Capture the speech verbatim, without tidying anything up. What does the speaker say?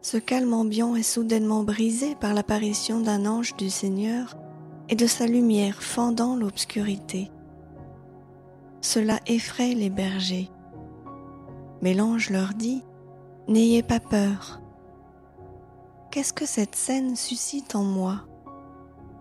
Ce calme ambiant est soudainement brisé par l'apparition d'un ange du Seigneur et de sa lumière fendant l'obscurité. Cela effraie les bergers. Mais l'ange leur dit « N'ayez pas peur ». Qu'est-ce que cette scène suscite en moi ?